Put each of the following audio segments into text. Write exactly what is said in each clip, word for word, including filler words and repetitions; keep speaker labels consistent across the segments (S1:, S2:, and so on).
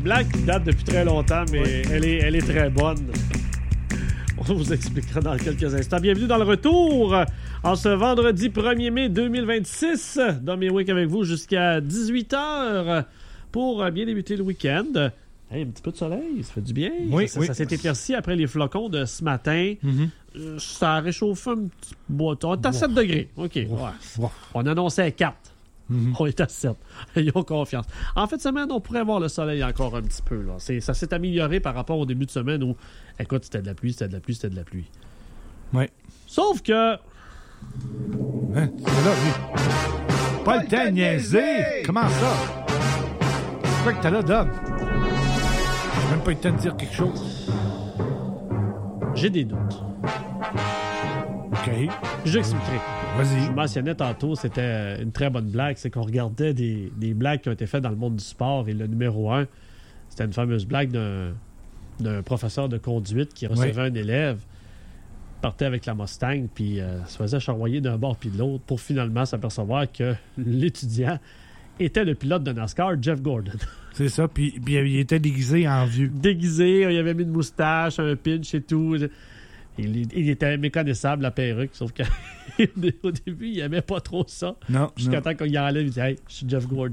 S1: blague qui date depuis très longtemps, mais
S2: ouais.
S1: elle, est, elle est très bonne. On vous expliquera dans quelques instants. Bienvenue dans le retour en ce vendredi premier mai deux mille vingt-six. Dom et Wick avec vous jusqu'à dix-huit heures pour bien débuter le week-end. Hey, un petit peu de soleil, ça fait du bien.
S2: Oui,
S1: ça,
S2: oui.
S1: ça s'est éclairci après les flocons de ce matin.
S2: Mm-hmm.
S1: Euh, ça a réchauffé un petit bout. On est à sept degrés. OK. Ouais.
S2: Ouais.
S1: On annonçait quatre.
S2: Mm-hmm.
S1: On est à sept. Ayons confiance. En fin de semaine, on pourrait voir le soleil encore un petit peu. Là. C'est, ça s'est amélioré par rapport au début de semaine où, écoute, c'était de la pluie, c'était de la pluie, c'était de la pluie.
S2: Oui.
S1: Sauf que...
S2: Hein? C'est là, lui. Pas le temps de niaiser! Comment ça? C'est quoi que t'as là, Dom? J'ai même pas eu le temps de dire quelque chose.
S1: J'ai des doutes.
S2: OK.
S1: Je l'expliquerai.
S2: Vas-y.
S1: Je mentionnais tantôt, c'était une très bonne blague, c'est qu'on regardait des, des blagues qui ont été faites dans le monde du sport et le numéro un, c'était une fameuse blague d'un, d'un professeur de conduite qui recevait
S2: Oui.
S1: un élève, partait avec la Mustang, puis euh, se faisait charroyer d'un bord puis de l'autre pour finalement s'apercevoir que l'étudiant était le pilote de NASCAR, Jeff Gordon.
S2: C'est ça, puis, puis il était déguisé en vieux.
S1: Déguisé, il avait mis une moustache, un pinch et tout. Il, il était méconnaissable, la perruque, sauf qu'au début, il n'aimait pas trop ça.
S2: Non,
S1: Jusqu'à
S2: non.
S1: temps qu'on y enlève, il dit « Hey, je suis Jeff Gordon. »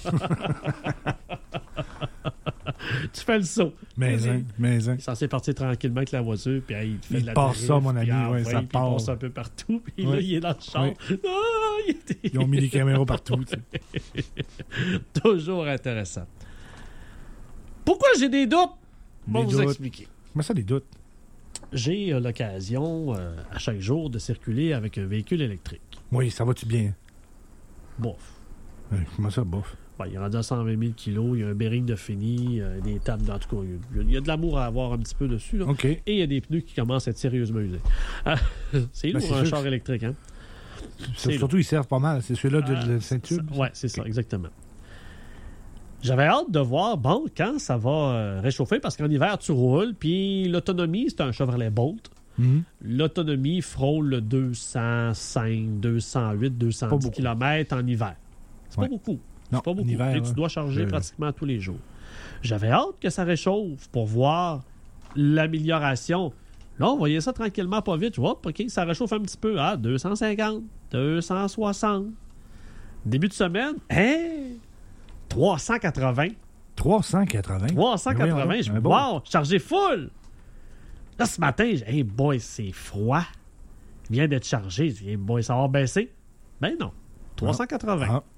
S1: Tu fais le saut.
S2: Mais, hein, mais, hein.
S1: Il est censé partir tranquillement avec la voiture, puis hey, il fait
S2: Il
S1: de la
S2: passe
S1: drift,
S2: ça, mon
S1: puis
S2: ami,
S1: ah,
S2: ouais, ça
S1: puis
S2: part.
S1: Il passe un peu partout, puis
S2: Ouais.
S1: là, il est dans le char.
S2: Ouais.
S1: Ah, il était...
S2: Ils ont mis des caméras partout. Tu sais.
S1: Toujours intéressant. Pourquoi j'ai des doutes? Bon,
S2: Des
S1: vous
S2: doutes.
S1: expliquer.
S2: Comment ça, des doutes?
S1: J'ai euh, l'occasion, euh, à chaque jour, de circuler avec un véhicule électrique.
S2: Oui, ça va-tu bien?
S1: Bof.
S2: Ouais, comment ça, bof?
S1: Ouais, il est rendu à cent vingt mille kilos, il y a un bearing de fini, euh, des tables, en tout cas, il y, a, il y a de l'amour à avoir un petit peu dessus. Là.
S2: OK.
S1: Et il y a des pneus qui commencent à être sérieusement usés. Ah, c'est lourd,
S2: Ben, c'est
S1: un
S2: sûr
S1: char
S2: que-
S1: électrique, hein?
S2: C'est-
S1: C'est
S2: Surtout, ils servent pas mal. C'est celui-là de,
S1: Ah,
S2: de
S1: c'est
S2: ceinture.
S1: ça. Ouais, c'est ça, exactement. J'avais hâte de voir, bon, quand ça va euh, réchauffer, parce qu'en hiver, tu roules, puis l'autonomie, c'est un Chevrolet Bolt.
S2: Mhm.
S1: L'autonomie frôle le deux cent cinq, deux cent huit, deux cent dix
S2: beaucoup.
S1: kilomètres en hiver. C'est
S2: Ouais.
S1: pas beaucoup.
S2: Non,
S1: C'est pas
S2: en
S1: beaucoup.
S2: hiver,
S1: Et tu
S2: ouais.
S1: dois charger
S2: Je-
S1: pratiquement tous les jours. J'avais hâte que ça réchauffe pour voir l'amélioration. Là, on voyait ça tranquillement, pas vite. Hop, OK, ça réchauffe un petit peu. Ah, deux cent cinquante, deux cent soixante. Début de semaine, hein? trois cent quatre-vingts.
S2: trois cent quatre-vingts.
S1: trois cent quatre-vingts.
S2: Ben oui,
S1: Je
S2: un
S1: me
S2: bon.
S1: wow, chargé full. Là, ce matin, j'ai hey boy, c'est froid. Il vient d'être chargé. J'ai dit, hey boy, ça va baisser. Ben non. trois cent quatre-vingts.
S2: Ah.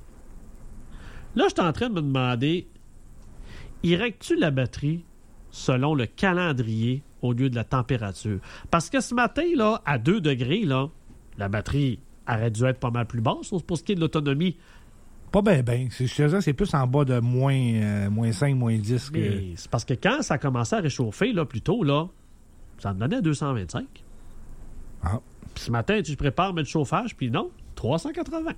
S1: Là, je suis en train de me demander, irais-tu la batterie selon le calendrier au lieu de la température? Parce que ce matin, là, à deux degrés, là, la batterie aurait dû être pas mal plus basse pour ce qui est de l'autonomie.
S2: Pas bien, bien. C'est, je te dirais, c'est plus en bas de moins, euh, moins cinq, moins dix. Que...
S1: Mais c'est parce que quand ça a commencé à réchauffer, là, plus tôt, là, ça me donnait deux cent vingt-cinq.
S2: Ah.
S1: Puis ce matin, tu prépares mettre chauffage, puis non, trois cent quatre-vingts.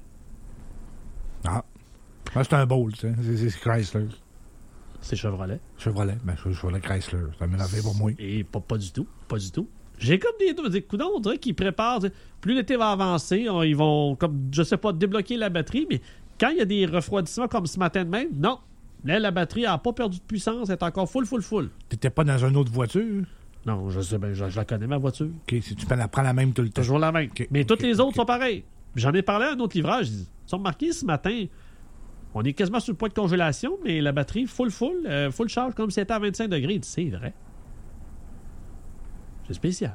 S2: Ah. Ah, c'est un Bolt, ça. C'est, c'est Chrysler.
S1: C'est Chevrolet.
S2: Chevrolet. Ben, Chevrolet Chrysler. Ça m'a fait pour moi.
S1: Et pas, pas du tout. Pas du tout. J'ai comme des doutes. Des coudons, on dirait qu'ils préparent. Plus l'été va avancer, on- ils vont, comme, je sais pas, débloquer la batterie, mais quand il y a des refroidissements comme ce matin de même, non. Là, la batterie n'a pas perdu de puissance, elle est encore full, full, full.
S2: T'étais pas dans une autre voiture?
S1: Non, je sais, ben, je, je la connais, ma voiture.
S2: OK. Si tu peux la prendre la même tout le temps.
S1: Toujours la même.
S2: Ok,
S1: Mais
S2: ok,
S1: toutes les autres
S2: ok.
S1: sont pareilles. J'en ai parlé à un autre livreur. Ils sont remarqués ce matin. On est quasiment sur le point de congélation, mais la batterie full, full, euh, full charge comme si c'était à vingt-cinq degrés. Il dit, c'est vrai. C'est spécial.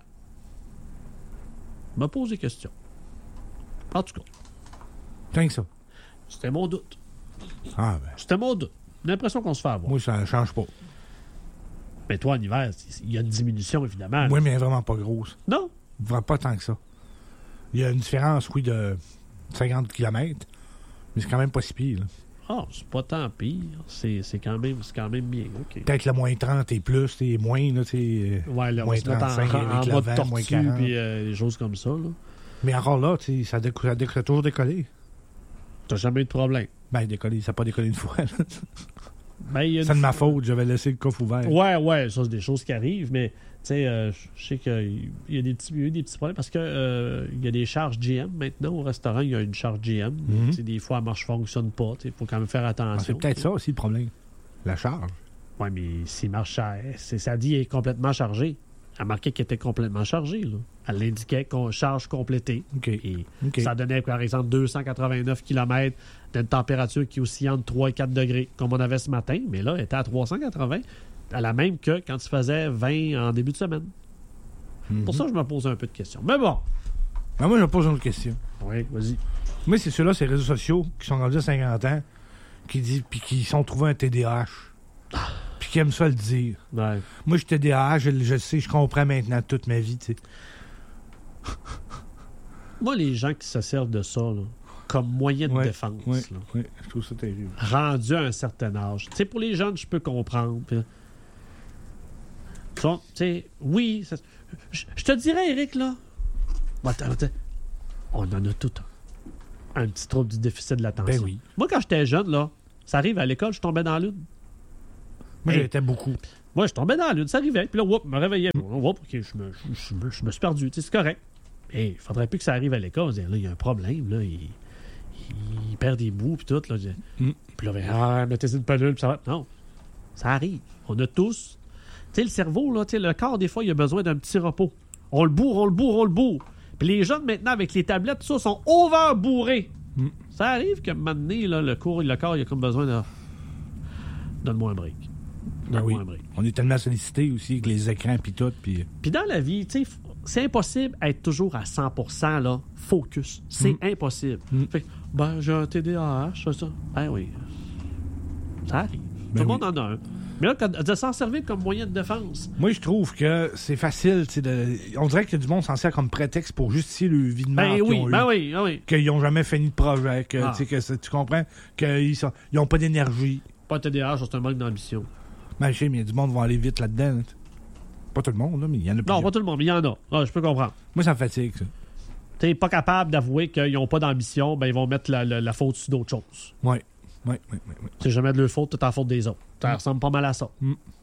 S1: Me pose des questions. En tout cas,
S2: Tant que ça.
S1: c'était mon doute.
S2: Ah, ben.
S1: C'était mon doute. J'ai l'impression qu'on se fait avoir.
S2: Moi, ça change pas.
S1: Mais toi, en hiver, c'est- il y a une diminution, évidemment.
S2: Moi, mais elle est vraiment pas grosse.
S1: Non?
S2: Vraiment pas tant que ça. Il y a une différence, oui, de cinquante kilomètres, mais c'est quand même pas si pire. Là.
S1: Ah, c'est pas tant pire. C'est, c'est, quand, même, c'est quand même bien. OK.
S2: Peut-être le moins trente et plus, t'es moins, là, t'sais, euh,
S1: Ouais, là, on
S2: moins
S1: va se mettre en,
S2: trente-cinq
S1: en,
S2: avec
S1: en
S2: le
S1: mode
S2: vent, moins
S1: tortue
S2: quarante.
S1: puis euh, des choses comme ça. Là.
S2: Mais encore là, t'sais, ça, déco- ça, déco- ça a toujours décollé.
S1: T'as jamais eu de problème.
S2: Ben, décollé, ça n'a pas décollé une fois. là.
S1: Ben, il y a
S2: C'est
S1: une
S2: de ma
S1: fois-
S2: faute, j'avais laissé le coffre ouvert.
S1: Ouais, ouais, ça, c'est des choses qui arrivent, mais tu sais, euh, je sais qu'il y a des petits, il y a eu des petits problèmes parce que euh, il y a des charges G M maintenant au restaurant, il y a une charge G M.
S2: Mhm.
S1: Tu sais, des fois, la marche ne fonctionne pas. Il faut quand même faire
S2: Ah,
S1: attention.
S2: c'est peut-être ça aussi le problème. La charge.
S1: Oui, mais s'il marche, à- c'est, ça dit qu'il est complètement chargé. Elle marquait qu'il était complètement chargé. Là. Elle l'indiquait qu'on charge complétée.
S2: OK.
S1: Et
S2: OK.
S1: ça donnait, par exemple, deux cent quatre-vingt-neuf kilomètres d'une température qui oscillait entre trois et quatre degrés, comme on avait ce matin. Mais là, elle était à trois cent quatre-vingts, à la même que quand tu faisais vingt en début de semaine.
S2: Mhm.
S1: Pour ça, je me pose un peu de questions. Mais bon.
S2: Ben, moi, je me pose une autre question.
S1: Oui, vas-y.
S2: Moi, c'est ceux-là, ces réseaux sociaux qui sont rendus à cinquante ans, qui disent, puis qui sont trouvés un T D A H. Puis qui aiment ça le dire.
S1: Ouais.
S2: Moi, je suis T D A H, je, je sais, je comprends maintenant toute ma vie, tu sais.
S1: Moi, les gens qui se servent de ça, là, comme moyen de
S2: Ouais,
S1: défense,
S2: Oui,
S1: là,
S2: oui, je trouve ça terrible.
S1: rendu à un certain âge. Tu sais, pour les jeunes, je peux comprendre. Puis, tu vois, tu sais, oui, ça- je je te dirais, Eric, là, bon, attends, attends, on en a tout un, un petit trouble du déficit de l'attention.
S2: Ben oui.
S1: Moi, quand j'étais jeune, là, ça arrive à l'école, je tombais dans la lune.
S2: Moi,
S1: Hey.
S2: j'étais beaucoup.
S1: Moi, je tombais dans la lune, ça arrivait. Puis là, whoop, je me réveillais. Whoop, OK, je me, je, je me, je me suis perdu. Tu sais, c'est correct. Et il faudrait plus que ça arrive à l'école. On se dit, là, il y a un problème. Là, il, il perd des bouts, puis tout. Là, Je-
S2: Mm.
S1: Puis là, ben, ah, mettez une pelule, puis ça va. Non, ça arrive. On a tous. Tu sais, le cerveau, là, tu sais, le corps, des fois, il a besoin d'un petit repos. On le bourre, on le bourre, on le bourre. Puis les jeunes, maintenant, avec les tablettes, tout ça, sont over-bourrés.
S2: Mm.
S1: Ça arrive que maintenant, là, le, cours, le corps, il a comme besoin de. Donne-moi un break.
S2: Ben
S1: Donne-moi
S2: oui.
S1: un break.
S2: On est tellement sollicités aussi avec les écrans puis tout. Puis...
S1: Puis dans la vie, tu sais, f- c'est impossible d'être toujours à cent pour cent là, focus. C'est
S2: Mm.
S1: impossible.
S2: Mm.
S1: Fait que, ben, j'ai un T D A H, ça, ça. Ben oui. Ça arrive.
S2: Ben
S1: Tout le
S2: oui.
S1: monde en a un. Mais là, quand- de s'en servir comme moyen de défense.
S2: Moi, je trouve que c'est facile. tu sais, De... On dirait que du monde s'en sert comme prétexte pour justifier le vie de merde
S1: Ben
S2: qu'ils
S1: oui,
S2: ont
S1: ben
S2: eu.
S1: oui, ben oui.
S2: Qu'ils n'ont jamais fini de projet. Que,
S1: Ah.
S2: tu sais, que c'est- tu comprends? Qu'ils sont... ils n'ont pas d'énergie.
S1: Pas un T D A H, c'est un manque d'ambition.
S2: Ben, je sais, mais il y a du monde qui va aller vite là-dedans. là. Pas tout le monde, là, mais il y en a
S1: Non,
S2: plusieurs.
S1: pas tout le monde, mais il y en a. Ah, je peux comprendre.
S2: Moi, ça me fatigue, ça.
S1: T'es pas capable d'avouer qu'ils n'ont pas d'ambition, ben ils vont mettre la, la- la faute sur d'autres choses.
S2: Oui, oui, oui, oui. oui.
S1: C'est jamais de leur faute, tout en faute des autres. Ça
S2: Mm.
S1: ressemble pas mal à ça.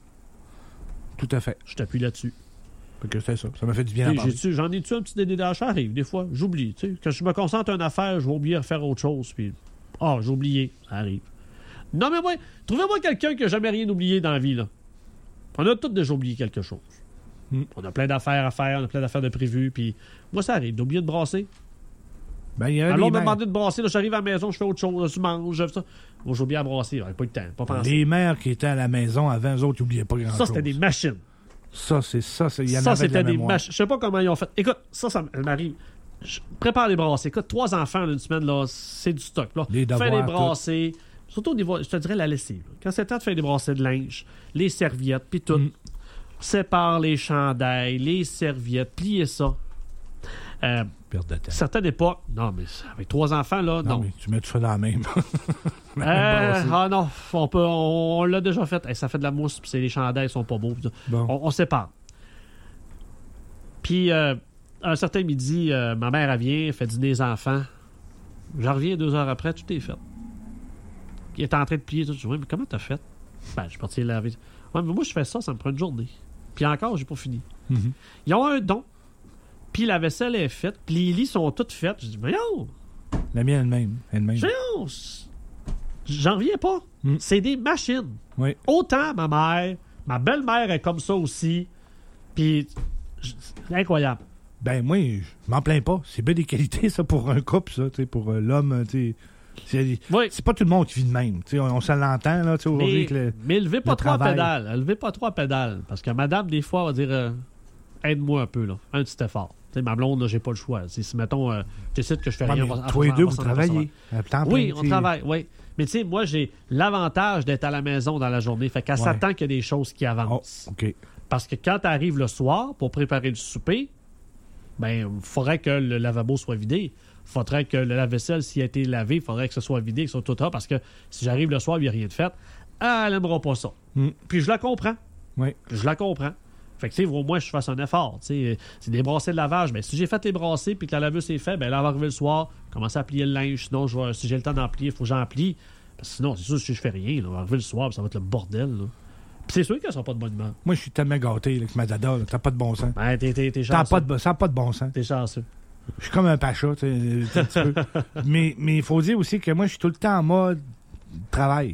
S2: Tout à fait.
S1: Je t'appuie là-dessus.
S2: Fait que c'est ça. Ça m'a fait du bien à
S1: T'sais,
S2: parler.
S1: j'ai-tu- J'en ai-tu un petit D D A H? Ça arrive, des fois. J'oublie. tu sais. Quand je me concentre à une affaire, je vais oublier de faire autre chose. Puis, ah, j'ai oublié. Ça arrive. Non, mais moi, trouvez-moi quelqu'un qui n'a jamais rien oublié dans la vie, là. On a tous déjà oublié quelque chose.
S2: Mm.
S1: On a plein d'affaires à faire, on a plein d'affaires de prévues. Puis, moi, ça arrive d'oublier de brasser.
S2: Ben, il y a
S1: Alors, on
S2: des
S1: m'a
S2: mères,
S1: demandé de brasser. Là, j'arrive à la maison, je fais autre chose. Là, je mange, je fais ça. Bon, j'ai oublié à brasser. J'avais pas eu le temps. Pas pensé.
S2: les mères qui étaient à la maison avant, eux autres, ils n'oubliaient pas grand-chose.
S1: Ça, c'était des machines.
S2: Ça, c'est ça. c'est- Il y en
S1: Ça,
S2: avait de la
S1: c'était des
S2: mémoire.
S1: machines. Je sais pas comment ils ont fait. Écoute, ça, ça m'arrive. Je prépare les brassées. Écoute, trois enfants en une semaine, là, c'est du stock. Là.
S2: Les
S1: Fais
S2: devoirs,
S1: les brassées. Surtout au niveau, je te dirais, la lessive. là. Quand c'est le temps de faire des brassées de linge, les serviettes, puis tout.
S2: Mm.
S1: Sépare les chandails, les serviettes, plier ça. Euh,
S2: Perte de temps.
S1: certaines époques, non, mais avec trois enfants, là,
S2: Non,
S1: non.
S2: mais tu mets tout ça dans la même. La même
S1: Euh,
S2: brassée.
S1: ah non, on, peut, on, on l'a déjà fait. Hey, ça fait de la mousse, puis c'est- les chandails sont pas beaux. puis ça.
S2: Bon.
S1: On, on sépare. Puis, euh, un certain midi, euh, ma mère, elle vient, fait dîner les enfants. J'en reviens deux heures après, tout est fait. Il est en train de plier tout. Je dis, oui, mais comment t'as fait? Ben, je suis parti laver. Ouais, mais moi, je fais ça, ça me prend une journée. Puis encore, j'ai pas fini.
S2: Mhm.
S1: Ils ont un don. Puis la vaisselle est faite. Puis les lits sont toutes faites. Je dis, voyons,
S2: La mienne, elle-même. Elle-même.
S1: voyons. c- J'en reviens pas.
S2: Mm.
S1: C'est des machines.
S2: Oui.
S1: Autant ma mère, ma belle-mère est comme ça aussi. Puis, j- c'est incroyable.
S2: Ben, moi, je m'en plains pas. C'est bien des qualités, ça, pour un couple, ça, tu sais, pour euh, l'homme, tu sais. C'est
S1: Oui.
S2: c'est pas tout le monde qui vit de même. Tu sais, on, on se l'entend, là, tu sais, aujourd'hui.
S1: Mais,
S2: avec le-
S1: mais levez pas
S2: le
S1: trop à
S2: travail.
S1: pédale. Levez pas trop à pédale. Parce que madame, des fois, va dire euh, aide-moi un peu, là. Un petit effort. Tu sais, ma blonde, là, j'ai pas le choix. Si, si, mettons, euh, je décide que je fais
S2: Ouais,
S1: rien.
S2: mais
S1: on va-
S2: toi et
S1: on
S2: deux,
S1: va
S2: vous
S1: s'en
S2: travaillez. À temps
S1: Oui,
S2: plein,
S1: on
S2: tu sais.
S1: travaille, oui. Mais tu sais, moi, j'ai l'avantage d'être à la maison dans la journée. Fait qu'elle
S2: Ouais.
S1: s'attend qu'il y a des choses qui
S2: Oh,
S1: avancent.
S2: OK.
S1: Parce que quand tu arrives le soir pour préparer le souper, ben, il faudrait que le lavabo soit vidé. Il faudrait que le lave-vaisselle, s'il a été lavé, il faudrait que ce soit vidé, que ce soit tout ça. Parce que si j'arrive le soir, il n'y a rien de fait, elle n'aimera pas ça.
S2: Mm.
S1: Puis je la comprends.
S2: Oui.
S1: Je la comprends. Fait que, tu sais, au moins, je fasse un effort. tu sais. C'est des brassées de lavage. Mais si j'ai fait les brassées puis que la laveuse est faite, ben là, elle va arriver le soir, commencer à plier le linge. Sinon, je vais- si j'ai le temps d'en plier, il faut que j'en plie. Parce que sinon, c'est sûr, si je fais rien, là, on va arriver le soir, puis ça va être le bordel. Là. Puis c'est sûr qu'elle sera pas de bonne humeur.
S2: Moi, je suis tellement gâté là, avec ma dada. là. T'as pas de bon sens.
S1: Ben, t'es, t'es, t'es
S2: T'as
S1: chanceux.
S2: pas de, ça n'a pas de bon sens.
S1: T'es chanceux.
S2: Je suis comme un pacha, tu sais, un petit peu. Mais mais il faut dire aussi que moi, je suis tout le temps en mode travail.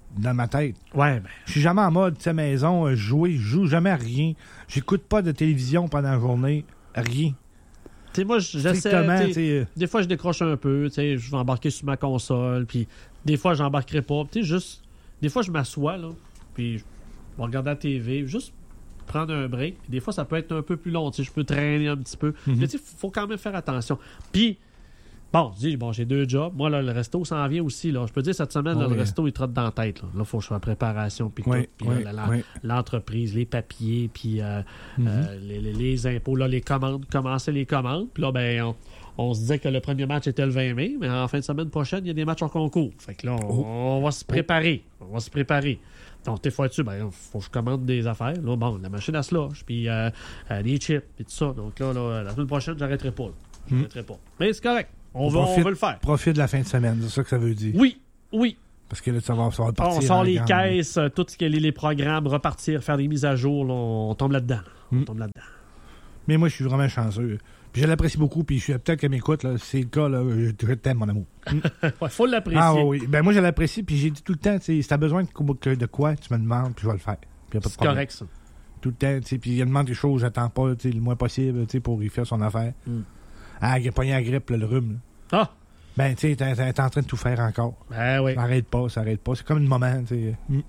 S2: dans ma tête.
S1: Ouais, ben.
S2: Je suis jamais en mode, tu sais, maison, euh, jouer. Je joue jamais à rien. J'écoute pas de télévision pendant la journée. Rien.
S1: Tu sais, moi, j'essaie.
S2: Strictement,
S1: t'sais,
S2: tu sais,
S1: Des fois, je décroche un peu. Tu sais, je vais embarquer sur ma console. Puis des fois, j'embarquerai pas. Tu sais, juste. Des fois, je m'assois, là. Puis je vais regarder la T V. Juste prendre un break. Des fois, ça peut être un peu plus long. Tu sais, je peux traîner un petit peu.
S2: Mhm.
S1: Mais tu sais, il faut quand même faire attention. Puis. Bon, je dis, bon, j'ai deux jobs. Moi, là, le resto s'en vient aussi. Là. Je peux dire, cette semaine, là,
S2: Oui.
S1: le resto, il trotte dans la tête. Là, il faut que je fasse la préparation. Puis
S2: Oui,
S1: tout. Puis
S2: oui,
S1: là, la-
S2: oui.
S1: l'entreprise, les papiers, puis euh,
S2: Mhm.
S1: euh, les, les- les impôts, là, les commandes, commencer les commandes. Puis là, ben, on, on se disait que le premier match était le vingt mai, mais en fin de semaine prochaine, il y a des matchs en concours. Fait que là, on,
S2: Oh.
S1: on va se préparer. On va se préparer. Donc, des fois, dessus, ben, faut que je commande des affaires. Là, bon, la machine à slush, puis euh, euh, des chips, puis tout ça. Donc là, là, la semaine prochaine, j'arrêterai pas. là. J'arrêterai pas. Mais c'est correct. On,
S2: On
S1: va, on
S2: profite.
S1: veut le faire.
S2: Profite de la fin de semaine, c'est ça que ça veut dire.
S1: Oui, oui.
S2: Parce que là, ça va, ça va partir.
S1: On sort
S2: en
S1: les
S2: grande.
S1: caisses, euh, tout ce qui est les, les programmes, repartir, faire des mises à jour. Là, on tombe là-dedans. On
S2: Mm.
S1: tombe là-dedans.
S2: Mais moi, je suis vraiment chanceux. Puis je l'apprécie beaucoup, puis je suis peut-être qu'elle m'écoute, là. C'est le cas, là. Je, je t'aime, mon amour.
S1: Ouais, faut l'apprécier.
S2: Ah oui, oui. Ben moi, je l'apprécie, puis j'ai dit tout le temps, tu sais, si t'as besoin de, de quoi, tu me demandes, puis je vais le faire. Puis y a pas de
S1: C'est
S2: problème.
S1: correct, ça.
S2: Tout le temps, tu sais, puis il demande des choses, j'attends pas, tu sais, le moins possible, tu sais, pour y faire son affaire.
S1: Mm.
S2: Ah, il a pogné la grippe, là, le rhume, là.
S1: Ah!
S2: Ben, tu sais, t'es, t'es- t'es en train de tout faire encore.
S1: Ben oui.
S2: Ça arrête pas, ça arrête pas. C'est comme une moment, tu sais. Mm.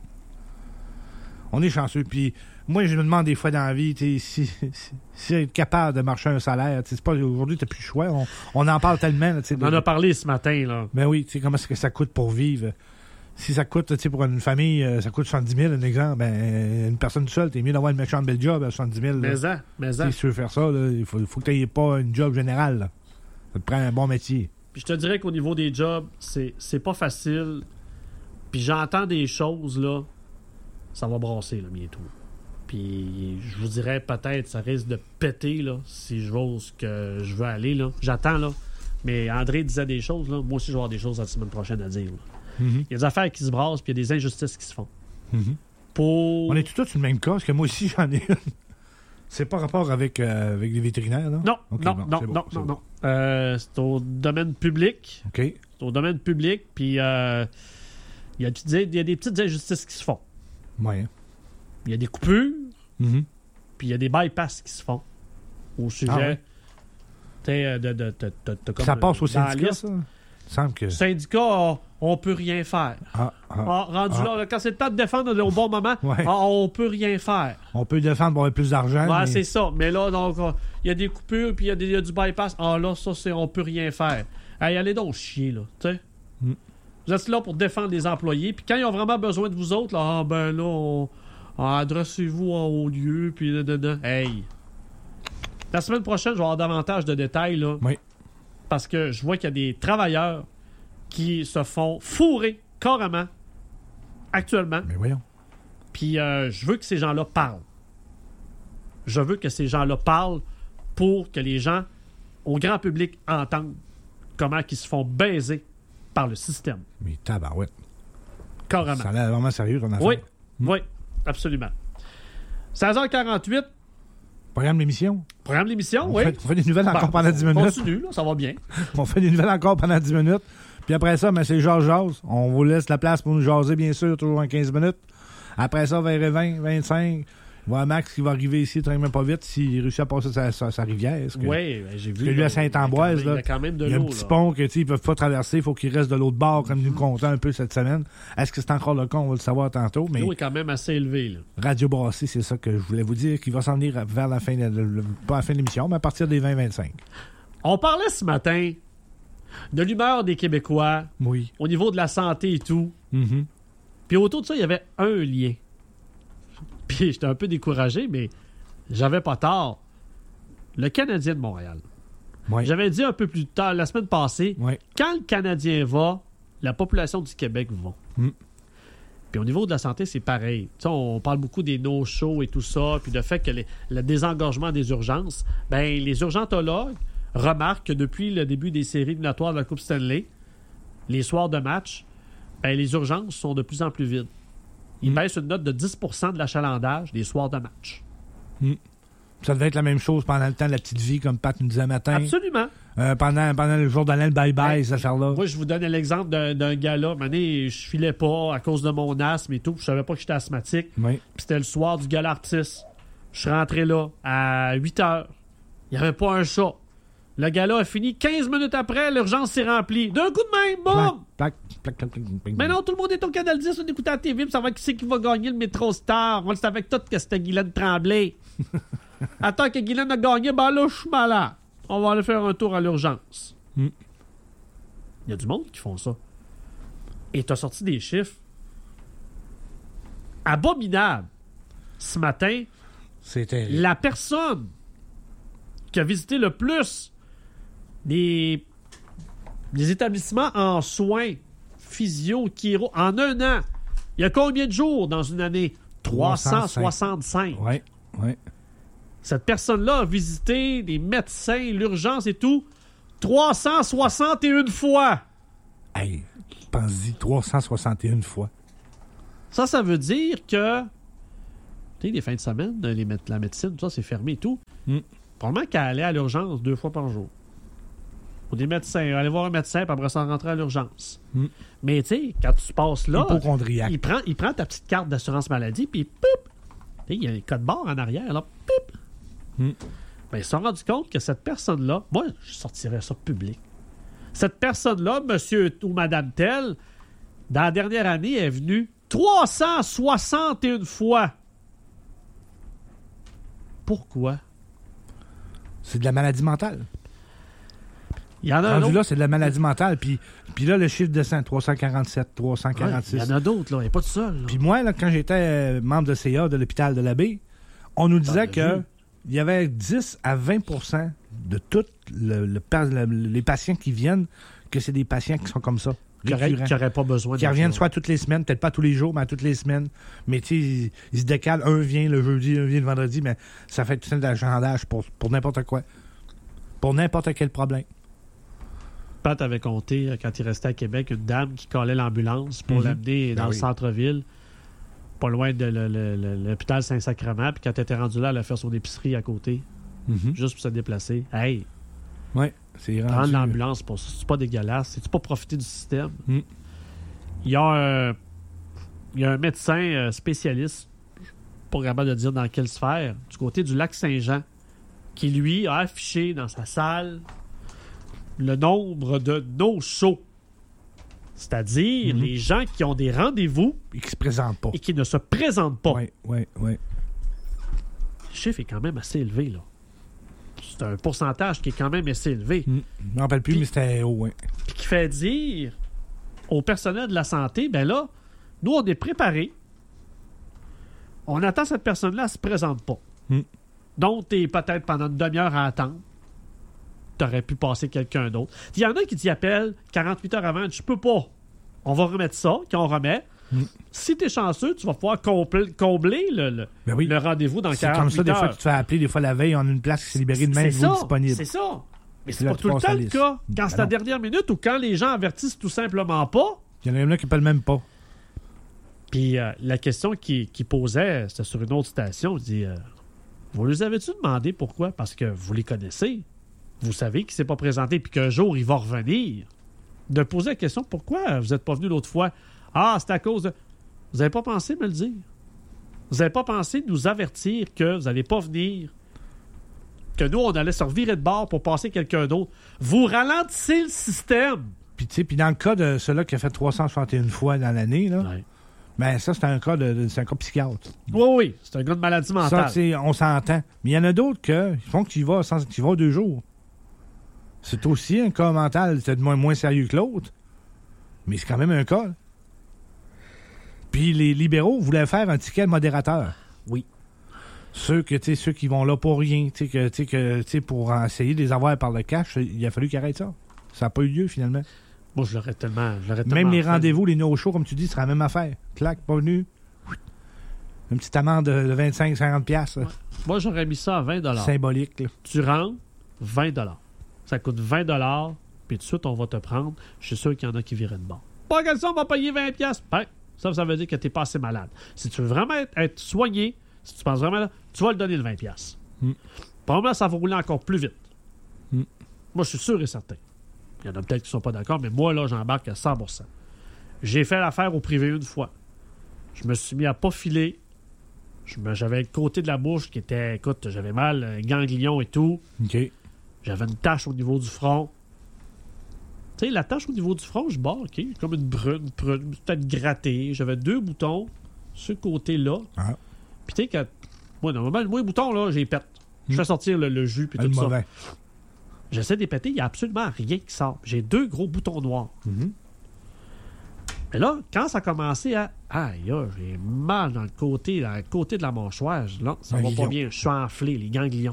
S2: On est chanceux. Puis moi, je me demande des fois dans la vie, tu sais, si, si, si être capable de marcher un salaire, tu sais, c'est pas aujourd'hui, t'as plus le choix. On, on en parle tellement, là, tu sais.
S1: On en
S2: de-
S1: a parlé ce matin, là.
S2: Ben oui, tu sais, comment est-ce que ça coûte pour vivre? Si ça coûte, tu sais, pour une famille, euh, ça coûte soixante-dix mille, un exemple, ben, euh, une personne seule, t'es mieux d'avoir une méchante belle job à soixante-dix mille. là.
S1: Mais en, mais en.
S2: Si tu veux faire ça, là, il faut, faut que t'aies pas une job générale, là. Ça te prend un bon métier.
S1: Puis je te dirais qu'au niveau des jobs, c'est, c'est pas facile. Puis j'entends des choses, là. Ça va brasser, là, bientôt. Puis je vous dirais peut-être, ça risque de péter, là, si je vais où ce que je veux aller, là. J'attends, là. Mais André disait des choses, là. Moi aussi, je vais avoir des choses la semaine prochaine à dire, là.
S2: Mhm.
S1: Il y a des affaires qui se brassent, puis il y a des injustices qui se font.
S2: Mhm.
S1: Pour...
S2: On est tous sur le même cas, parce que moi aussi, j'en ai une. C'est pas rapport avec, euh, avec les vétérinaires, non?
S1: Non,
S2: Ok,
S1: non,
S2: bon,
S1: non,
S2: c'est bon,
S1: non,
S2: c'est
S1: non,
S2: bon.
S1: non. Euh, c'est au domaine public.
S2: OK.
S1: C'est au domaine public, puis euh, il y a, tu disais, il y a des petites injustices qui se font.
S2: Moyen.
S1: Il y a des coupures,
S2: Mhm.
S1: puis il y a des bypass qui se font au sujet
S2: Ah ouais?
S1: tu sais, de, de, de, de- de- comme
S2: Ça passe au
S1: dans la
S2: syndicat,
S1: liste.
S2: ça? Il semble que...
S1: Syndicat, on, on peut rien faire.
S2: Ah, ah.
S1: Ah, rendu
S2: ah.
S1: là, là, quand c'est le temps de défendre au bon moment,
S2: Ouais.
S1: ah, on peut rien faire.
S2: On peut défendre pour avoir plus d'argent.
S1: Ouais,
S2: mais-
S1: c'est ça. Mais là, donc, euh, il y a des coupures, puis il y, a des- il y a du bypass. Ah là, ça, c'est on peut rien faire. Hey, allez donc chier, là. Tu sais.
S2: Mm.
S1: Vous êtes là pour défendre les employés, puis quand ils ont vraiment besoin de vous autres, là, ah ben là, on- ah, adressez-vous en haut lieu, puis là, là, là. Hey. La semaine prochaine, je vais avoir davantage de détails, là.
S2: Oui.
S1: Parce que je vois qu'il y a des travailleurs qui se font fourrer carrément actuellement.
S2: Mais voyons.
S1: Puis euh, je veux que ces gens-là parlent. Je veux que ces gens-là parlent pour que les gens, au grand public, entendent comment ils se font baiser par le système.
S2: Mais tabarouette.
S1: Carrément.
S2: Ça a l'air vraiment sérieux, ton affaire.
S1: Oui, oui, absolument. seize heures quarante-huit,
S2: Programme d'émission.
S1: programme de l'émission,
S2: On,
S1: oui.
S2: fait, on fait des nouvelles encore
S1: Bon,
S2: pendant dix
S1: on
S2: minutes.
S1: continue, là, ça va bien.
S2: On fait des nouvelles encore pendant dix minutes. Puis après ça, ben, c'est Georges Jase. On vous laisse la place pour nous jaser, bien sûr, toujours en quinze minutes. Après ça, vers vingt, vingt-cinq, il va y avoir Max qui va arriver ici, tranquillement pas vite, s'il réussit à passer sa, sa, sa rivière. Est-ce que-
S1: Oui, ben, j'ai vu.
S2: que lui,
S1: là,
S2: à Saint-Ambroise,
S1: il y a quand même- il y
S2: là,
S1: a quand même de
S2: il y a un
S1: l'eau.
S2: petit
S1: là.
S2: pont que, tu sais, ils peuvent pas traverser, il faut qu'il reste de l'autre bord, comme nous comptait un peu cette semaine. Est-ce que c'est encore le cas? On va le savoir tantôt. Mais
S1: L'eau est quand même assez élevée. Là.
S2: Radio Brassé, c'est ça que je voulais vous dire, qui va s'en venir vers la fin de, le- pas à la fin de l'émission, mais à partir des vingt vingt-cinq.
S1: On parlait ce matin de l'humeur des Québécois
S2: Oui.
S1: au niveau de la santé et tout.
S2: Mhm.
S1: Puis autour de ça, il y avait un lien. Puis j'étais un peu découragé, mais j'avais pas tort. Le Canadien de Montréal.
S2: Oui.
S1: J'avais dit un peu plus tard, la semaine passée,
S2: Oui.
S1: quand le Canadien va, la population du Québec va.
S2: Mm.
S1: Puis au niveau de la santé, c'est pareil. Tu sais, on parle beaucoup des no-shows et tout ça, puis le fait que les- le désengorgement des urgences, ben les urgentologues remarquent que depuis le début des séries éliminatoires de la Coupe Stanley, les soirs de match, ben les urgences sont de plus en plus vides. Ils
S2: Mm.
S1: baissent une note de dix pour cent de l'achalandage des soirs de match.
S2: Mm. Ça devait être la même chose pendant le temps de la petite vie, comme Pat nous disait matin.
S1: Absolument.
S2: Euh, pendant, pendant le jour d'Alain, le bye-bye,
S1: Hey,
S2: cette affaire-là.
S1: Moi, je vous donne l'exemple d'un, d'un gars-là. Mané, je filais pas à cause de mon asthme et tout. Je savais pas que j'étais asthmatique.
S2: Oui.
S1: Puis c'était le soir du gala artiste. Je suis rentré là à huit heures. Il n'y avait pas un chat. Le gala a fini. quinze minutes après, l'urgence s'est remplie. D'un coup de même, boum!
S2: Plac, plac, plac, plac, plac,
S1: Mais non, tout le monde est au Canal dix, on écoute à la T V, puis ça va qui c'est qui va gagner le Métro Star. On le savait tout que c'était Guylaine Tremblay. Attends que Guylaine a gagné, ben là, je suis malade. On va aller faire un tour à l'urgence.
S2: Mm.
S1: Il y a du monde qui font ça. Et t'as sorti des chiffres abominables. Ce matin,
S2: C'est terrible.
S1: la personne qui a visité le plus les, les établissements en soins, physio, chiro, en un an, il y a combien de jours dans une année? trois cent soixante-cinq.
S2: Oui, oui.
S1: Cette personne-là a visité les médecins, l'urgence et tout, trois cent soixante et une fois.
S2: Hey, pense-y, trois cent soixante et une fois.
S1: Ça, ça veut dire que, tu sais, les fins de semaine, les, la médecine, tout ça, c'est fermé et tout.
S2: Mm.
S1: Probablement qu'elle allait à l'urgence deux fois par jour. Ou des médecins, aller voir un médecin, puis après ça, rentrer à l'urgence.
S2: Mm.
S1: Mais tu sais, quand tu passes là,
S2: Hypochondriaque.
S1: il prend, il prend ta petite carte d'assurance maladie, puis pip! Tu sais, il y a un code barre en arrière, là, pip!
S2: Mm.
S1: Ben, ils se sont rendus compte que cette personne-là, moi, je sortirais ça public. Cette personne-là, monsieur ou madame telle, dans la dernière année, est venue trois cent soixante et une fois. Pourquoi?
S2: C'est de la maladie mentale.
S1: Il y en a un
S2: Rendu
S1: autre.
S2: là, c'est de la maladie mentale. Puis, puis là, le chiffre descend, trois cent quarante-sept, trois cent quarante-six.
S1: Ouais, il y en a d'autres, là. Il n'y a pas de seul. Là.
S2: Puis moi, là, quand j'étais euh, membre de C A de l'hôpital de l'Abbé, on nous disait
S1: ben,
S2: que
S1: vu.
S2: il y avait dix à vingt pour cent de tous le, le, le, les patients qui viennent, que c'est des patients qui sont comme ça.
S1: Qui n'auraient pas besoin
S2: Qui
S1: de
S2: reviennent
S1: ça.
S2: soit toutes les semaines, peut-être pas tous les jours, mais à toutes les semaines. Mais tu sais, ils, ils se décalent. Un vient le jeudi, un vient le vendredi, mais ça fait tout de l'agendage pour, pour n'importe quoi. Pour n'importe quel problème.
S1: Pat avait compté, quand il restait à Québec, une dame qui collait l'ambulance pour
S2: Mm-hmm.
S1: l'amener dans
S2: Ben
S1: le
S2: oui.
S1: centre-ville, pas loin de le- le- le- l'hôpital Saint-Sacrement. Puis quand elle était rendue là, elle a fait son épicerie à côté,
S2: Mm-hmm.
S1: juste pour se déplacer. Hey,
S2: Oui, c'est rendu...
S1: prendre l'ambulance, pour ça, c'est pas dégueulasse. C'est-tu pas profiter du système?
S2: Mm.
S1: Il y a un, il y a un médecin euh, spécialiste, je suis pas capable de dire dans quelle sphère, du côté du lac Saint-Jean, qui, lui, a affiché dans sa salle le nombre de no-shows. C'est-à-dire
S2: Mhm.
S1: les gens qui ont des rendez-vous
S2: Et qui se présentent pas.
S1: et qui ne se présentent pas.
S2: Oui, oui, oui.
S1: Le chiffre est quand même assez élevé, là. C'est un pourcentage qui est quand même assez élevé.
S2: Mm. Je m'en rappelle plus,
S1: Puis-
S2: mais c'était haut, oui.
S1: Puis qui fait dire au personnel de la santé, ben là, nous, on est préparés. On attend cette personne-là, elle se présente pas.
S2: Mm.
S1: Donc, t'es peut-être pendant une demi-heure à attendre. T'aurais pu passer quelqu'un d'autre. Il y en a qui t'y appellent quarante-huit heures avant, je peux pas. On va remettre ça, qu'on remet.
S2: Mm.
S1: Si t'es chanceux, tu vas pouvoir compl- combler le, le,
S2: Ben oui.
S1: le rendez-vous dans
S2: C'est comme
S1: quarante-huit
S2: ça, des
S1: heures.
S2: fois, tu te fais appeler, des fois, la veille, on a une place qui s'est libérée de
S1: C'est
S2: même,
S1: ça,
S2: vous disponible.
S1: c'est ça. Mais c'est
S2: Là,
S1: pas
S2: tu
S1: tout le
S2: passes
S1: temps
S2: la
S1: le
S2: liste.
S1: cas. Quand
S2: Ben
S1: c'est la
S2: non.
S1: dernière minute ou quand les gens avertissent tout simplement pas.
S2: Il y en a qui appellent même pas.
S1: Puis euh, la question qu'il qui posait, c'était sur une autre station. Il dit euh, vous les avez-tu demandé pourquoi? Parce que vous les connaissez. Vous savez qu'il ne s'est pas présenté puis qu'un jour, il va revenir. De poser la question pourquoi vous n'êtes pas venu l'autre fois? Ah, c'est à cause de. Vous n'avez pas pensé me le dire? Vous n'avez pas pensé de nous avertir que vous n'allez pas venir? Que nous, on allait se revirer de bord pour passer quelqu'un d'autre? Vous ralentissez le système!
S2: Puis, tu sais, puis dans le cas de celui-là qui a fait trois cent soixante et une fois dans l'année, là,
S1: Ouais.
S2: ben ça, c'est un cas de, de- c'est un cas psychiatre.
S1: Oui, oui, c'est un gars de maladie
S2: Ça,
S1: mentale.
S2: tu sais, on s'entend. Mais il y en a d'autres que, ils font que tu y vas, sans, tu y vas deux jours. C'est aussi un cas mental, c'est moins, moins sérieux que l'autre. Mais c'est quand même un cas. là. Puis les libéraux voulaient faire un ticket modérateur.
S1: Oui.
S2: Ceux que, tu sais, ceux qui vont là pour rien, tu sais, que, tu sais, que, tu sais, pour essayer de les avoir par le cash, il a fallu qu'ils arrêtent ça. Ça n'a pas eu lieu, finalement.
S1: Moi, je l'aurais tellement. je l'aurais
S2: Même
S1: tellement
S2: les
S1: fait.
S2: rendez-vous, les no-shows, comme tu dis, ce sera la même affaire. Clac, pas venu. Une petite amende de de vingt-cinq à cinquante piastres.
S1: Moi, j'aurais mis ça à vingt dollars.
S2: Symbolique, là.
S1: Tu rentres, vingt dollars. Ça coûte vingt dollars, puis tout de suite, on va te prendre. Je suis sûr qu'il y en a qui viraient de bord. Pas question, on va payer vingt piastres. Ben, ça, ça veut dire que tu n'es pas assez malade. Si tu veux vraiment être, être soigné, si tu penses vraiment là, tu vas le donner le vingt piastres.
S2: Mm.
S1: Probablement, ça va rouler encore plus vite.
S2: Mm.
S1: Moi, je suis sûr et certain. Il y en a peut-être qui ne sont pas d'accord, mais moi, là, j'embarque à cent pour cent. J'ai fait l'affaire au privé une fois. Je me suis mis à pas filer. Je me, j'avais le côté de la bouche qui était... Écoute, j'avais mal, euh, ganglion et tout.
S2: OK.
S1: J'avais une tache au niveau du front. Tu sais, la tache au niveau du front, je bats, OK, comme une brune, brune, peut-être grattée. J'avais deux boutons, ce côté-là.
S2: Ah.
S1: Puis tu sais, que... Moi, normalement, moi, les boutons, là, j'ai pète. Je fais
S2: Mm.
S1: sortir le, le jus puis
S2: Le
S1: tout ça.
S2: mauvais.
S1: J'essaie de les péter, il n'y a absolument rien qui sort. J'ai deux gros boutons noirs.
S2: Mhm.
S1: Mais là, quand ça a commencé à... Aïe, aïe, j'ai mal dans le côté, dans le côté de la mâchoire. Là, ça va
S2: Ganglion.
S1: pas bien. Je suis enflé, les ganglions.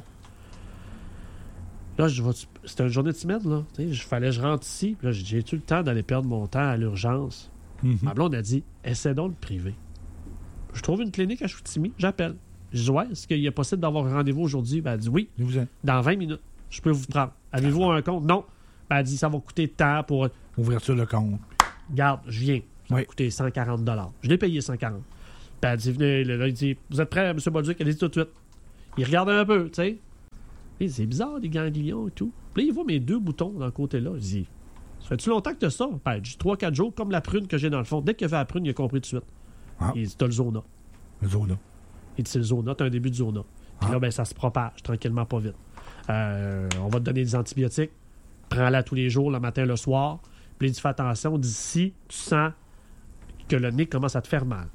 S1: Là, je vais... c'était une journée de semaine, là. Il fallait que je rentre ici. Puis là, j'ai-tu le temps d'aller perdre mon temps à l'urgence?
S2: Mhm.
S1: Ma blonde a dit, essaie donc le privé. Je trouve une clinique à Chicoutimi, j'appelle. Je dis, ouais, est-ce qu'il est possible d'avoir un rendez-vous aujourd'hui? Ben, elle dit, oui,
S2: Vous en-
S1: dans vingt minutes. Je peux vous prendre. Avez-vous un compte? Non. Ben, elle dit, ça va coûter tant pour...
S2: Ouverture de compte.
S1: Garde, je viens. Ça va
S2: Oui.
S1: coûter cent quarante dollars. Je l'ai payé cent quarante. Puis elle dit, venez, là, il dit, vous êtes prêt, M. Bolduc? Elle dit tout de suite. Il regarde un peu, tu sais. Il dit, c'est bizarre, les ganglions et tout. Puis là, il voit mes deux boutons dans le côté-là. Il dit, ça fait-tu longtemps que tu as ça? Ben, j'ai trois quatre jours, comme la prune que j'ai dans le fond. Dès qu'il a fait la prune, il a compris tout de suite.
S2: Ah.
S1: Il dit, t'as le zona.
S2: Le zona.
S1: Il dit, c'est le zona, t'as un début de zona. Puis
S2: Ah.
S1: là, ben, ça se propage tranquillement, pas vite. Euh, on va te donner des antibiotiques. Prends-la tous les jours, le matin, le soir. Puis il dit, fais attention, d'ici, tu sens que le nez commence à te faire mal.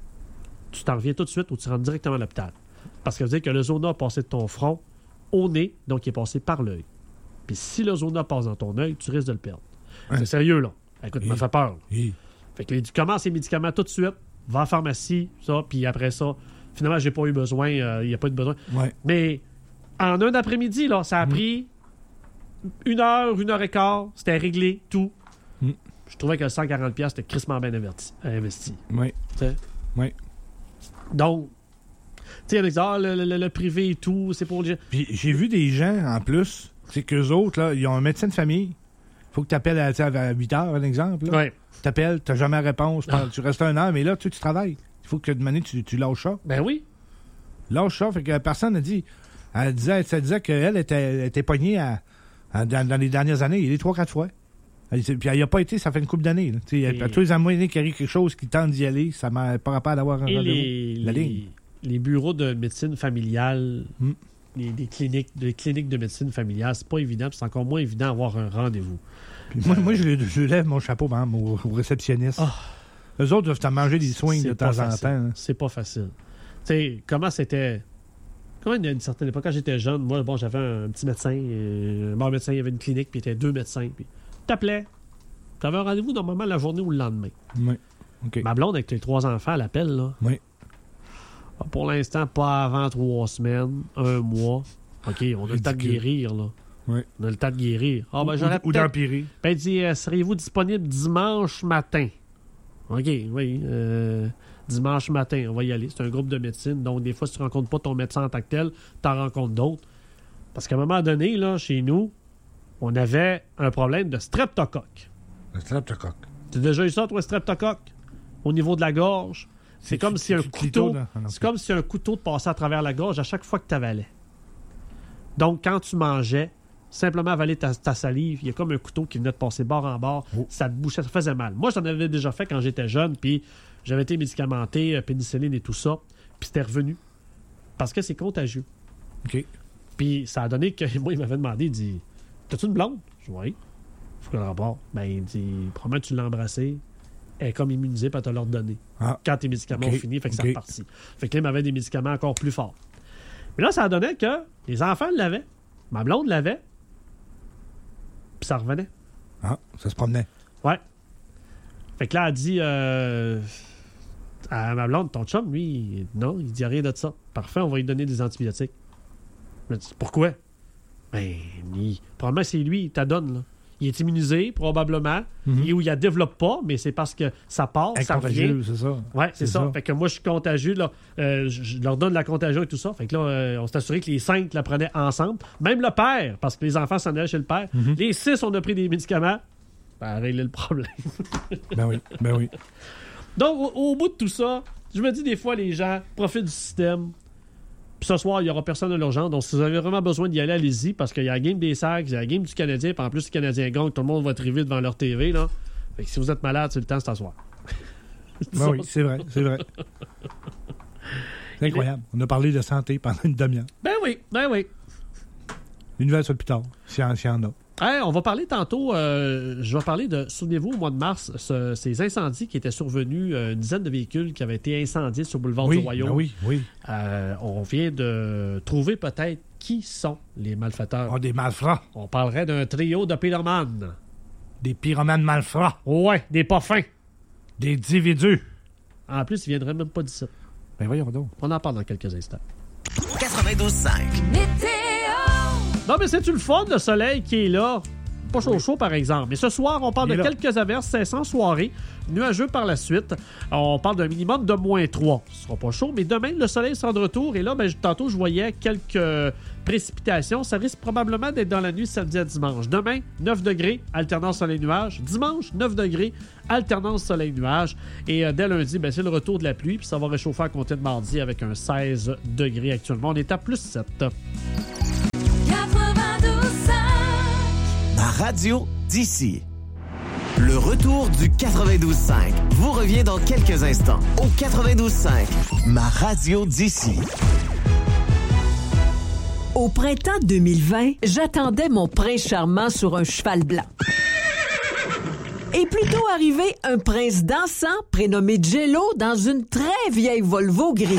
S1: Tu t'en reviens tout de suite ou tu rentres directement à l'hôpital. Parce que ça veut dire que le zona a passé de ton front au nez, donc il est passé par l'œil. Puis si le zona passe dans ton œil, tu risques de le perdre.
S2: Hein?
S1: C'est sérieux, là. Écoute,
S2: Et-
S1: ça me fait peur. Là.
S2: Et-
S1: Fait que tu commences les médicaments tout de suite, va à la pharmacie, ça, puis après ça, finalement, j'ai pas eu besoin, il n'y a pas eu de besoin.
S2: Ouais.
S1: Mais en un après-midi, là, ça a
S2: Mm.
S1: pris une heure, une heure et quart, c'était réglé, tout.
S2: Mm.
S1: Je trouvais que le cent quarante dollars, c'était crissement bien inverti- investi.
S2: Ouais.
S1: T'sais.
S2: Ouais.
S1: Donc, tu sais, avec ah, le, le- le privé et tout, c'est pour les gens.
S2: Puis j'ai vu des gens, en plus, c'est qu'eux autres, là, ils ont un médecin de famille. Faut que tu appelles à, tu sais, à huit heures, un exemple. Là.
S1: Ouais.
S2: Tu appelles, tu n'as jamais la réponse.
S1: Ah.
S2: Tu restes un heure, mais là, tu, tu travailles. Il faut que de manière, tu, tu lâches ça.
S1: Ben oui.
S2: Lâche ça. Fait que personne n'a dit. Elle disait, ça disait qu'elle était, elle était pognée à, à- dans, dans les dernières années. Il est trois, quatre fois. Elle, puis elle n'y a pas été, ça fait une couple d'années. Là. Tu sais,
S1: Et-
S2: à tous les moyens qu'il y a quelque chose qui tente d'y aller, ça m'a pas rapport d'avoir un
S1: Et
S2: rendez-vous.
S1: les,
S2: La
S1: les,
S2: ligne.
S1: les bureaux de médecine familiale,
S2: Mm.
S1: les, les cliniques, les cliniques de médecine familiale, c'est pas évident, puis c'est encore moins évident d'avoir un rendez-vous.
S2: Puis moi, moi je, je lève mon chapeau par exemple, au, au réceptionniste.
S1: Ah.
S2: Eux autres doivent t'en manger des swings
S1: C'est
S2: de
S1: pas
S2: temps en
S1: facile.
S2: temps. hein.
S1: C'est pas facile. Tu sais, comment c'était. Comment il y a une certaine époque, quand j'étais jeune, moi, bon, j'avais un petit médecin, euh, un bon médecin, il y avait une clinique, puis il y était deux médecins. Puis t'appelais. Tu avais un rendez-vous normalement la journée ou le lendemain.
S2: Oui. OK.
S1: Ma blonde, avec les trois enfants, elle appelle, là.
S2: Oui.
S1: Ah, pour l'instant, pas avant trois semaines, un mois. OK, on a le temps de
S2: Ridicule.
S1: guérir, là.
S2: Oui.
S1: On a le temps de guérir. Ah, ben,
S2: Ou-
S1: j'aurais
S2: ou, ou
S1: peut-être-
S2: d'empirer.
S1: Ben, il dit, euh, seriez-vous disponible dimanche matin? OK, oui. euh, dimanche matin, on va y aller. C'est un groupe de médecine. Donc, des fois, si tu ne rencontres pas ton médecin en tant que tel, tu en rencontres d'autres. Parce qu'à un moment donné, là, chez nous, on avait un problème de streptocoque.
S2: Le streptocoque.
S1: Tu as déjà eu ça, toi, streptocoque? Au niveau de la gorge? C'est comme si un couteau... C'est comme si un couteau te passait à travers la gorge à chaque fois que tu avalais. Donc, quand tu mangeais, simplement avaler ta, ta salive, il y a comme un couteau qui venait de passer bord en bord,
S2: Oh.
S1: ça te bouchait, ça faisait mal. Moi, j'en avais déjà fait quand j'étais jeune, puis j'avais été médicamenté, euh, pénicilline et tout ça, puis c'était revenu. Parce que c'est contagieux.
S2: OK.
S1: Puis ça a donné que, moi, il m'avait demandé, il dit, t'as-tu une blonde? Je dis, oui. Faut le rapport. Ben, il dit, probablement tu l'as embrassée, elle est comme immunisée, puis elle te l'a redonné.
S2: Ah.
S1: Quand tes médicaments
S2: OK.
S1: ont fini, fait que
S2: OK.
S1: c'est reparti. Fait que là, il m'avait des médicaments encore plus forts. Mais là, ça a donné que les enfants l'avaient, ma blonde l'avait, puis ça revenait.
S2: Ah, ça se promenait.
S1: Ouais. Fait que là, elle dit euh, à ma blonde, ton chum, lui, non, il dit rien de ça. Parfait, on va lui donner des antibiotiques. Je me dis, pourquoi? Ben, il- probablement c'est lui, il t'adonne, là. Il est immunisé, probablement.
S2: Mhm.
S1: Et où il ne développe pas, mais c'est parce que ça part, ça revient.
S2: Contagieux, c'est ça.
S1: Ouais, c'est
S2: C'est
S1: ça.
S2: ça.
S1: Fait que moi, je suis contagieux. Là. Euh, je, je leur donne la contagion et tout ça. Fait que là, euh, on s'est assuré que les cinq la prenaient ensemble. Même le père, parce que les enfants s'en allaient chez le père.
S2: Mhm.
S1: Les six, on a pris des médicaments. Ça a réglé le problème.
S2: Ben oui, ben oui.
S1: Donc, au, au bout de tout ça, je me dis des fois, les gens profitent du système. Puis ce soir, il n'y aura personne à l'urgence. Donc, si vous avez vraiment besoin d'y aller, allez-y, parce qu'il y a la game des Sacs, il y a la game du Canadien, puis en plus, le Canadien gagne, tout le monde va triver devant leur T V. Là. Fait que si vous êtes malade, c'est le temps de s'asseoir.
S2: Ben oui, c'est vrai, c'est vrai. C'est incroyable. On a parlé de santé pendant une demi-heure.
S1: Ben oui, ben oui.
S2: Une nouvelle sur le plus tard, s'il y en a.
S1: Hey, on va parler tantôt, euh, je vais parler de, souvenez-vous, au mois de mars, ce, ces incendies qui étaient survenus, euh, une dizaine de véhicules qui avaient été incendiés sur le boulevard
S2: oui,
S1: du Royaume.
S2: Ben oui, oui.
S1: Euh, on vient de trouver peut-être qui sont les malfaiteurs.
S2: Oh, des malfrats.
S1: On parlerait d'un trio de pyromanes.
S2: Des pyromanes malfrats.
S1: Ouais, des pas fins.
S2: Des individus.
S1: En plus, ils viendraient même pas d'ici.
S2: Ben voyons donc.
S1: On en parle dans quelques instants.
S3: quatre-vingt-douze cinq.
S1: Non, mais c'est-tu le fun, le soleil qui est là? Pas chaud chaud, par exemple. Mais ce soir, on parle
S2: Il
S1: de
S2: est là.
S1: quelques averses, cinq cents soirées, nuageux par la suite. On parle d'un minimum de moins trois. Ce sera pas chaud, mais demain, le soleil sera de retour. Et là, ben, tantôt, je voyais quelques précipitations. Ça risque probablement d'être dans la nuit samedi à dimanche. Demain, neuf degrés, alternance soleil-nuage. Dimanche, neuf degrés, alternance soleil-nuage. Et euh, dès lundi, ben, c'est le retour de la pluie. Puis ça va réchauffer à compter de mardi avec un seize degrés actuellement. On est à plus sept.
S3: Ma radio d'ici. Le retour du quatre-vingt-douze cinq vous revient dans quelques instants au quatre-vingt-douze cinq. Ma radio d'ici.
S4: Au printemps deux mille vingt, j'attendais mon prince charmant sur un cheval blanc. Et plutôt arrivé un prince dansant prénommé Jello dans une très vieille Volvo grise.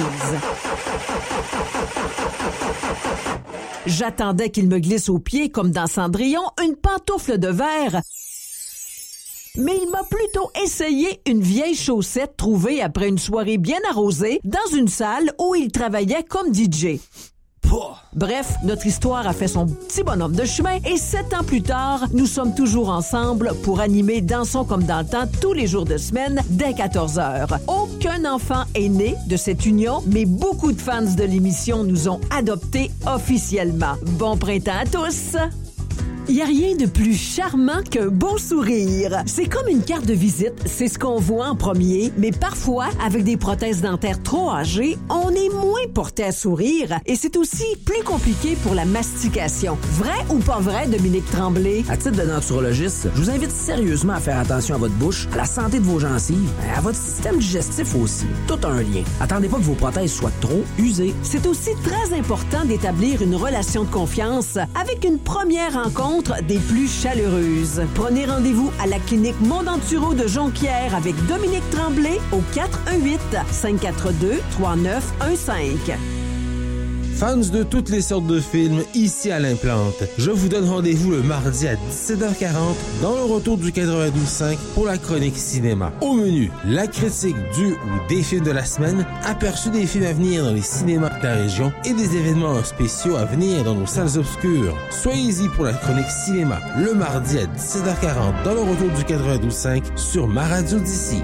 S4: J'attendais qu'il me glisse aux pieds, comme dans Cendrillon, une pantoufle de verre. Mais il m'a plutôt essayé une vieille chaussette trouvée après une soirée bien arrosée dans une salle où il travaillait comme D J. Bref, notre histoire a fait son petit bonhomme de chemin et sept ans plus tard, nous sommes toujours ensemble pour animer Dansons comme dans le temps tous les jours de semaine dès quatorze heures. Aucun enfant est né de cette union, mais beaucoup de fans de l'émission nous ont adoptés officiellement. Bon printemps à tous! Il n'y a rien de plus charmant qu'un beau sourire. C'est comme une carte de visite, c'est ce qu'on voit en premier, mais parfois, avec des prothèses dentaires trop âgées, on est moins porté à sourire et c'est aussi plus compliqué pour la mastication. Vrai ou pas vrai, Dominique Tremblay?
S5: À titre de denturologiste, je vous invite sérieusement à faire attention à votre bouche, à la santé de vos gencives, à votre système digestif aussi. Tout a un lien. Attendez pas que vos prothèses soient trop usées.
S4: C'est aussi très important d'établir une relation de confiance avec une première rencontre des plus chaleureuses. Prenez rendez-vous à la clinique Mondenturo de Jonquière avec Dominique Tremblay au quatre un huit, cinq quatre deux, trois neuf un cinq.
S6: Fans de toutes les sortes de films, ici à l'Implante, je vous donne rendez-vous le mardi à dix-sept heures quarante dans le retour du quatre-vingt-douze cinq pour la chronique cinéma. Au menu, la critique du ou des films de la semaine, aperçu des films à venir dans les cinémas de la région et des événements spéciaux à venir dans nos salles obscures. Soyez-y pour la chronique cinéma le mardi à dix-sept heures quarante dans le retour du quatre-vingt-douze cinq sur ma radio d'ici.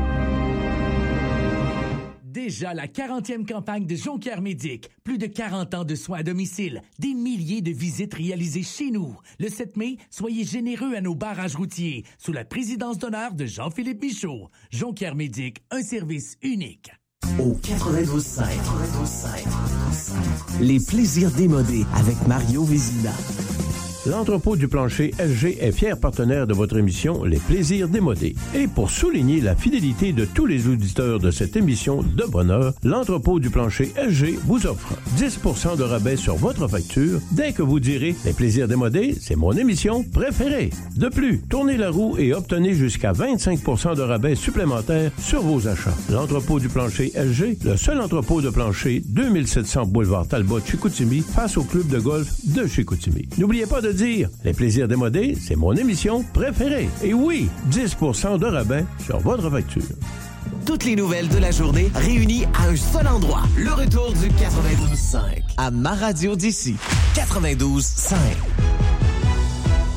S7: Déjà la quarantième campagne de Jonquière Médic. Plus de quarante ans de soins à domicile. Des milliers de visites réalisées chez nous. Le sept mai, soyez généreux à nos barrages routiers. Sous la présidence d'honneur de Jean-Philippe Michaud. Jonquière Médic, un service unique.
S3: Au quatre-vingt-douze cinq. Les plaisirs démodés avec Mario Vézina.
S8: L'entrepôt du plancher S G est fier partenaire de votre émission Les Plaisirs démodés. Et pour souligner la fidélité de tous les auditeurs de cette émission de bonheur, l'entrepôt du plancher S G vous offre dix pour cent de rabais sur votre facture dès que vous direz Les Plaisirs démodés, c'est mon émission préférée. De plus, tournez la roue et obtenez jusqu'à vingt-cinq pour cent de rabais supplémentaires sur vos achats. L'entrepôt du plancher S G, le seul entrepôt de plancher deux mille sept cents boulevard Talbot, Chicoutimi, face au club de golf de Chicoutimi. N'oubliez pas de dire Les Plaisirs démodés, c'est mon émission préférée. Et oui, dix pour cent de rabais sur votre facture.
S3: Toutes les nouvelles de la journée réunies à un seul endroit. Le retour du quatre-vingt-douze cinq à ma radio d'ici. quatre-vingt-douze cinq.